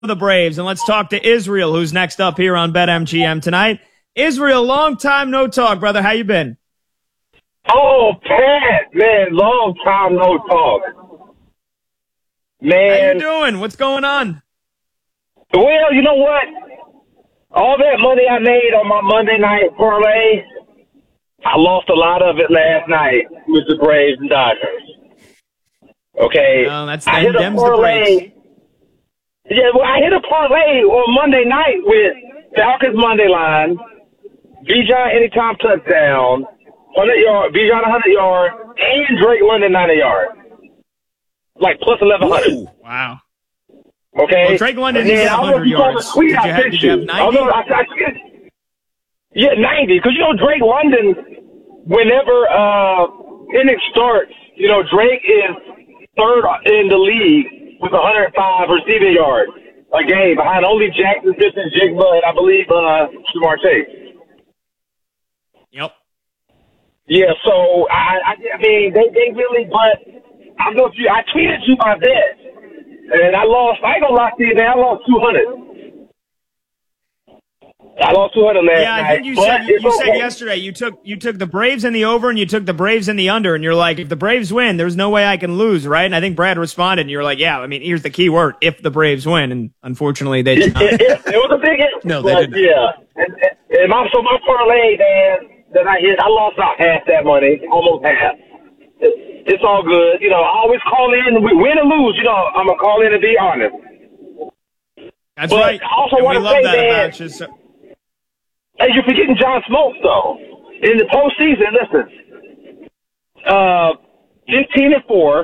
the Braves, and let's talk to Israel, who's next up here on BetMGM tonight. Israel, long time no talk, brother. How you been? Oh, Pat, man, long time no talk. Man. How you doing? What's going on? Well, you know what? All that money I made on my Monday night parlay, I lost a lot of it last night with the Braves and Dodgers. Okay. That's I hit a them's parlay. the breaks. Yeah, well, I hit a parlay on Monday night with Falcons Monday line, Bijan anytime touchdown, 100 yard, Bijan 100 yard, and Drake London 90 yard. Like plus 1,100. Ooh, wow. Okay. Well, Drake London needs 100 yards. Did you have 90? Yeah, 90. Because, Drake London, whenever inning starts, Drake is third in the league with 105 receiving yards a game behind only Jackson, Smith, Jigba, and I believe Shamar Chase. Yep. Yeah, so, I mean, they really, but I don't know if I tweeted you my bet. And I ain't gonna lie to you, man, I lost 200. I lost 200 last night. Yeah, I think you said yesterday you took the Braves in the over and you took the Braves in the under, and you're like, if the Braves win, there's no way I can lose, right? And I think Brad responded, and you're like, yeah, I mean, here's the key word, if the Braves win, and unfortunately they did not. It was a big hit. No, they didn't. Yeah. And my parlay, man, that I hit, I lost about half that money, almost half. It's all good. I always call in. Win or lose, I'm going to call in and be honest. That's right. I also want to say, man, hey, you're forgetting John Smoltz, though. In the postseason, listen, 15-4,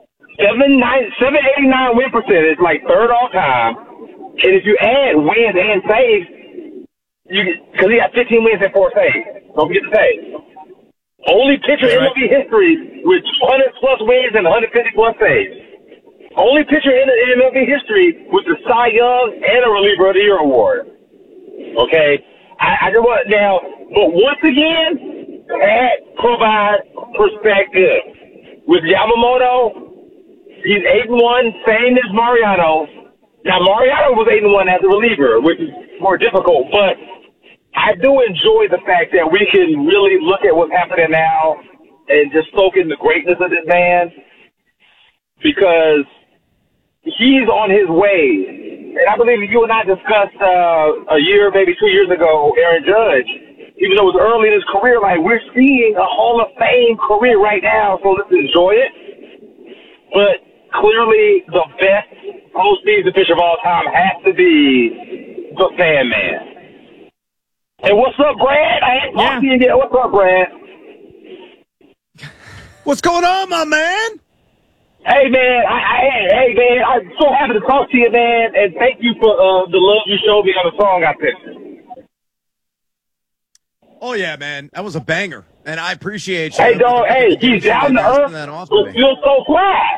789 win percentage, like third all time. And if you add wins and saves, because he got 15 wins and 4 saves. Don't forget the saves. Only pitcher in MLB history with 200-plus wins and 150-plus saves. Only pitcher in MLB history with the Cy Young and a Reliever of the Year award. Okay? I just want now, but once again, that provides perspective. With Yamamoto, he's 8-1, same as Mariano. Now, Mariano was 8-1 as a reliever, which is more difficult, but I do enjoy the fact that we can really look at what's happening now and just soak in the greatness of this man, because he's on his way. And I believe you and I discussed a year, maybe 2 years ago, Aaron Judge, even though it was early in his career, like we're seeing a Hall of Fame career right now, so let's enjoy it. But clearly the best postseason pitcher of all time has to be the Sandman. Hey, what's up, Brad? I ain't talking to you yet. What's up, Brad? What's going on, my man? Hey, man. Hey, man. I'm so happy to talk to you, man. And thank you for the love you showed me on the song I sent. Oh, yeah, man. That was a banger. And I appreciate you. Hey, dog. Hey, he's down to earth. But feels so quiet.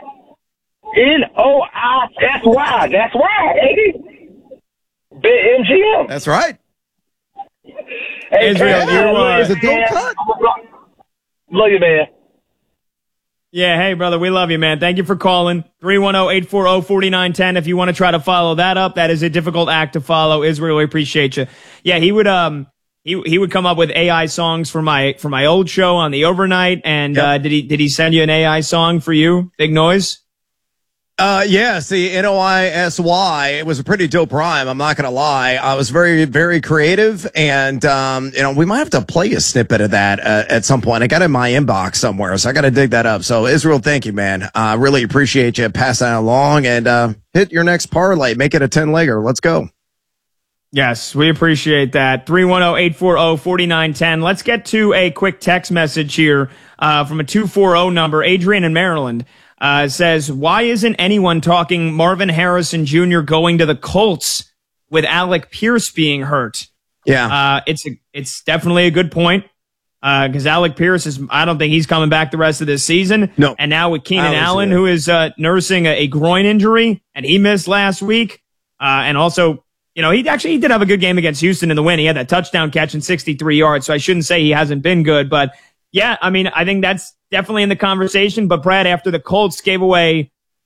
N-O-I-S-Y. That's why, baby. BetMGM. That's right. Hey, Israel, is it dope cut? Love you, man. Yeah, hey, brother, we love you, man. Thank you for calling. 310-840-4910. If you want to try to follow that up, that is a difficult act to follow. Israel, we appreciate you. Yeah, he would he would come up with AI songs for my old show on the overnight. And did he send you an AI song for you? Big Noise? Yeah, see, Noisy, it was a pretty dope rhyme, I'm not going to lie. I was very, very creative, and, we might have to play a snippet of that at some point. I got it in my inbox somewhere, so I got to dig that up. So, Israel, thank you, man. I really appreciate you passing that along, and hit your next parlay. Make it a 10-legger. Let's go. Yes, we appreciate that. 310-840-4910. Let's get to a quick text message here from a 240 number. Adrian in Maryland. Says, why isn't anyone talking Marvin Harrison Jr. going to the Colts with Alec Pierce being hurt? Yeah. It's definitely a good point. Because Alec Pierce I don't think he's coming back the rest of this season. No. And now with Keenan Allen, who is nursing a groin injury, and he missed last week. And also, he did have a good game against Houston in the win. He had that touchdown catch in 63 yards. So I shouldn't say he hasn't been good, but yeah, I mean, I think that's definitely in the conversation. But Brad, after the Colts gave away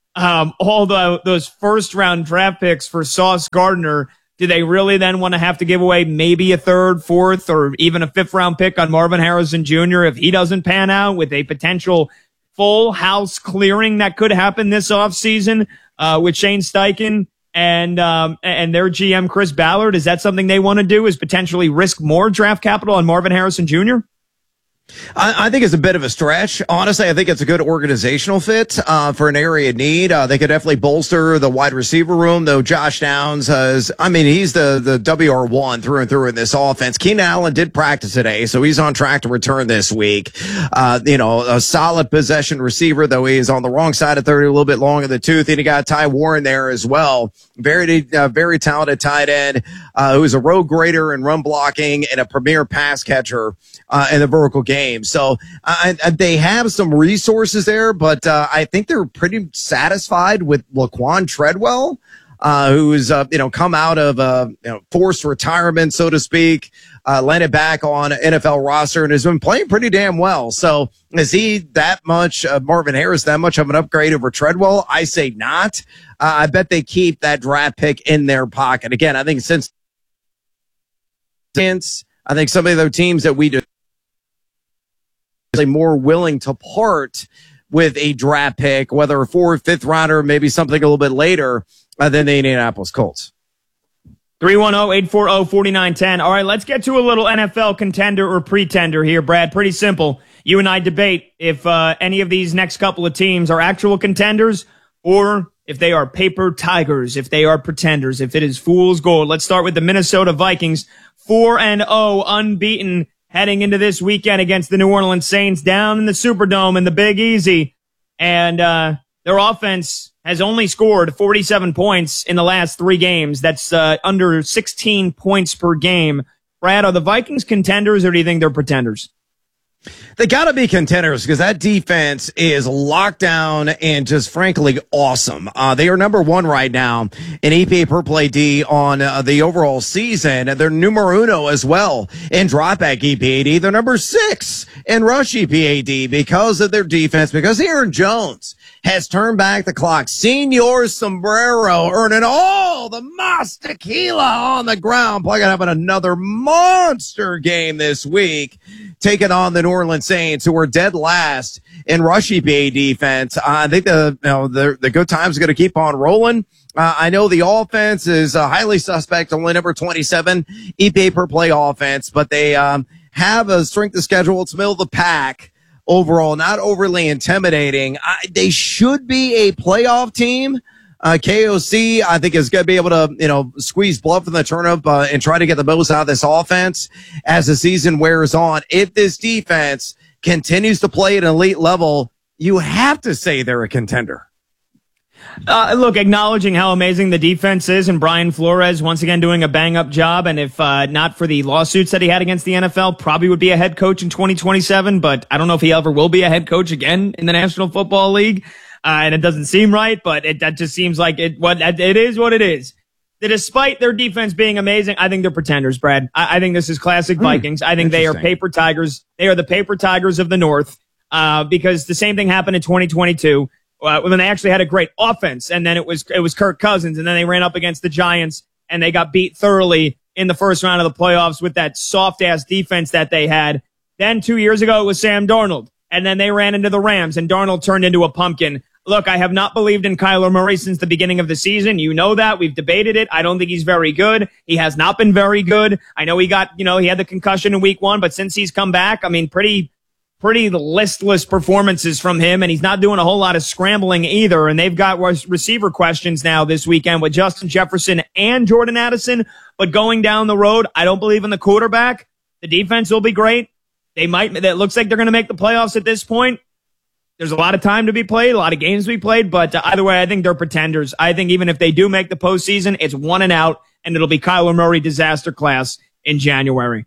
all those first-round draft picks for Sauce Gardner, do they really then want to have to give away maybe a third, fourth, or even a fifth-round pick on Marvin Harrison Jr. if he doesn't pan out with a potential full house clearing that could happen this offseason with Shane Steichen and their GM Chris Ballard? Is that something they want to do, is potentially risk more draft capital on Marvin Harrison Jr.? I think it's a bit of a stretch. Honestly, I think it's a good organizational fit for an area of need. They could definitely bolster the wide receiver room, though Josh Downs he's the WR1 through and through in this offense. Keenan Allen did practice today, so he's on track to return this week. A solid possession receiver, though he is on the wrong side of 30, a little bit long in the tooth. And you got Ty Warren there as well. Very talented tight end, who's a road grader and run blocking and a premier pass catcher in the vertical game. So they have some resources there, but I think they're pretty satisfied with Laquan Treadwell, who's come out of forced retirement, so to speak, landed back on an NFL roster and has been playing pretty damn well. So is he that much Marvin Harris that much of an upgrade over Treadwell? I say not. I bet they keep that draft pick in their pocket. Again, I think some of the other teams that we do more willing to part with a draft pick, whether a fourth, fifth rounder, maybe something a little bit later than the Indianapolis Colts. 310-840-4910. All right, let's get to a little NFL contender or pretender here, Brad. Pretty simple. You and I debate if any of these next couple of teams are actual contenders or if they are paper tigers, if they are pretenders, if it is fool's gold. Let's start with the Minnesota Vikings, 4-0, unbeaten, heading into this weekend against the New Orleans Saints down in the Superdome in the Big Easy. And their offense has only scored 47 points in the last 3 games. That's under 16 points per game. Brad, are the Vikings contenders or do you think they're pretenders? They got to be contenders because that defense is locked down and just frankly awesome. They are number 1 right now in EPA per play D on the overall season. They're numero uno as well in dropback EPAD. They're number 6 in rush EPAD because of their defense, because Aaron Jones has turned back the clock. Senor Sombrero earning all the Mas Tequila on the ground. Probably gonna have another monster game this week, taking on the New Orleans Saints, who are dead last in rush EPA defense. I think the good times are going to keep on rolling. I know the offense is highly suspect, only number 27 EPA per play offense, but they have a strength of schedule. It's middle of the pack overall, not overly intimidating. They should be a playoff team. KOC, I think, is going to be able to, squeeze blood from the turnip and try to get the most out of this offense as the season wears on. If this defense continues to play at an elite level, you have to say they're a contender. Look, acknowledging how amazing the defense is and Brian Flores once again doing a bang-up job, and if not for the lawsuits that he had against the NFL, probably would be a head coach in 2027, but I don't know if he ever will be a head coach again in the National Football League. And it doesn't seem right, but that just seems like it is what it is. Despite their defense being amazing, I think they're pretenders, Brad. I think this is classic Vikings. I think they are paper tigers. They are the paper tigers of the North, because the same thing happened in 2022, when they actually had a great offense, and then it was Kirk Cousins, and then they ran up against the Giants, and they got beat thoroughly in the first round of the playoffs with that soft-ass defense that they had. Then 2 years ago, it was Sam Darnold, and then they ran into the Rams, and Darnold turned into a pumpkin. Look, I have not believed in Kyler Murray since the beginning of the season. You know that. We've debated it. I don't think he's very good. He has not been very good. I know he got, he had the concussion in week 1, but since he's come back, I mean, pretty listless performances from him, and he's not doing a whole lot of scrambling either. And they've got receiver questions now this weekend with Justin Jefferson and Jordan Addison. But going down the road, I don't believe in the quarterback. The defense will be great. It looks like they're going to make the playoffs at this point. There's a lot of time to be played, a lot of games to be played, but either way, I think they're pretenders. I think even if they do make the postseason, it's 1 and out, and it'll be Kyler Murray disaster class in January.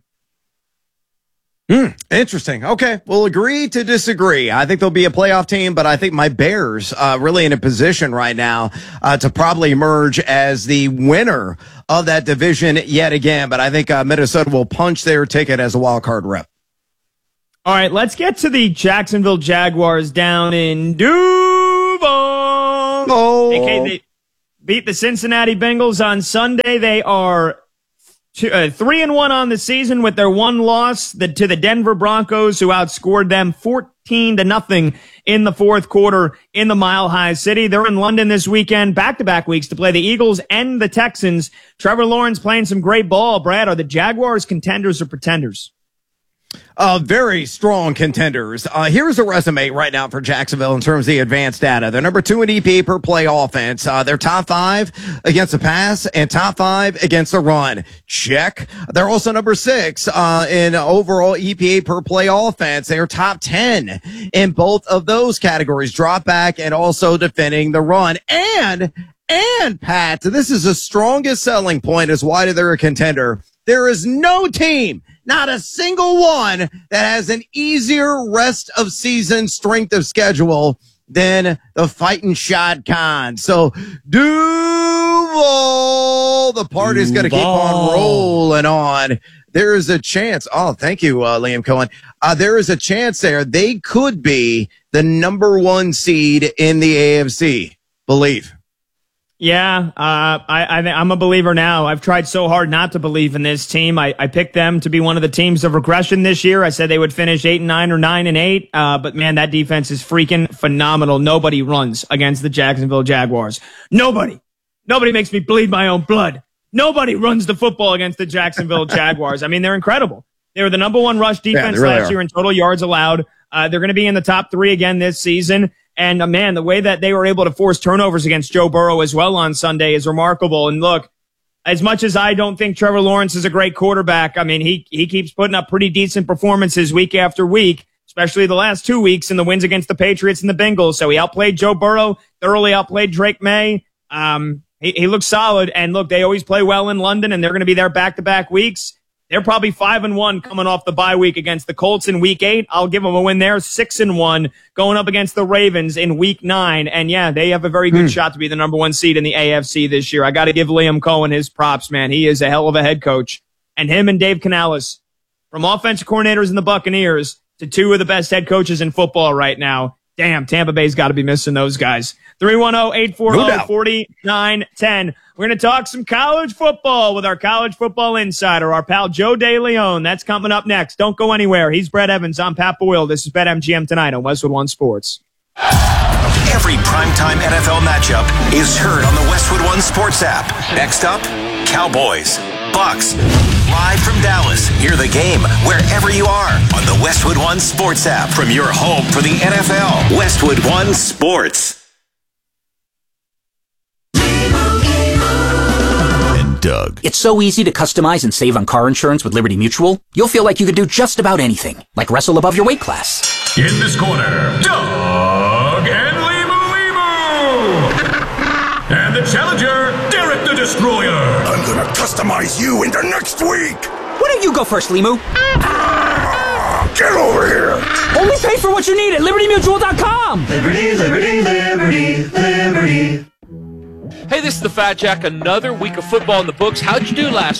Interesting. Okay, we'll agree to disagree. I think they'll be a playoff team, but I think my Bears really in a position right now to probably emerge as the winner of that division yet again. But I think Minnesota will punch their ticket as a wild card rep. All right, let's get to the Jacksonville Jaguars down in Duval. They beat the Cincinnati Bengals on Sunday. They are 3-1 on the season with their one loss to the Denver Broncos, who outscored them 14-0 in the fourth quarter in the Mile High City. They're in London this weekend, back-to-back weeks, to play the Eagles and the Texans. Trevor Lawrence playing some great ball. Brad, are the Jaguars contenders or pretenders? Very strong contenders. Here's a resume right now for Jacksonville in terms of the advanced data. They're number 2 in EPA per play offense. They're top 5 against the pass and top 5 against the run. Check. They're also number 6 in overall EPA per play offense. They are top 10 in both of those categories, drop back and also defending the run. And Pat, this is the strongest selling point as why they're a contender. There is no team, not a single one, that has an easier rest of season strength of schedule than the Fighting Shad Khan. So Duval, the party's going to keep on rolling on. There is a chance. Oh, thank you, Liam Cohen. There is a chance there. They could be the number 1 seed in the AFC. Believe. Yeah, I'm a believer now. I've tried so hard not to believe in this team. I picked them to be one of the teams of regression this year. I said they would finish 8-9 or 9-8. But man, that defense is freaking phenomenal. Nobody runs against the Jacksonville Jaguars. Nobody makes me bleed my own blood. Nobody runs the football against the Jacksonville Jaguars. I mean, they're incredible. They were the number 1 rush defense last year in total yards allowed. They're going to be in the top 3 again this season. And man, the way that they were able to force turnovers against Joe Burrow as well on Sunday is remarkable. And look, as much as I don't think Trevor Lawrence is a great quarterback, I mean, he keeps putting up pretty decent performances week after week, especially the last 2 weeks in the wins against the Patriots and the Bengals. So he outplayed Joe Burrow, thoroughly outplayed Drake May. He looks solid. And look, they always play well in London, and they're going to be there back-to-back weeks. They're probably 5-1 coming off the bye week against the Colts in week 8. I'll give them a win there. 6-1 going up against the Ravens in week 9. And yeah, they have a very good shot to be the number 1 seed in the AFC this year. I got to give Liam Cohen his props, man. He is a hell of a head coach. And him and Dave Canales, from offensive coordinators in the Buccaneers to 2 of the best head coaches in football right now. Damn, Tampa Bay's got to be missing those guys. 310-840-4910. We're going to talk some college football with our college football insider, our pal Joe DeLeon. That's coming up next. Don't go anywhere. He's Brett Evans. I'm Pat Boyle. This is BetMGM tonight on Westwood One Sports. Every primetime NFL matchup is heard on the Westwood One Sports app. Next up, Cowboys, Bucks. Live from Dallas, hear the game wherever you are on the Westwood One Sports app from your home for the NFL. Westwood One Sports. And Doug. It's so easy to customize and save on car insurance with Liberty Mutual. You'll feel like you could do just about anything, like wrestle above your weight class. In this corner, Doug and Limu. And the challenger, Derek the Destroyer. I'm gonna customize you into next week. Why don't you go first, Limu? Get over here. Only pay for what you need at LibertyMutual.com. Liberty, liberty, liberty, liberty. Hey, this is the Fat Jack. Another week of football in the books. How'd you do last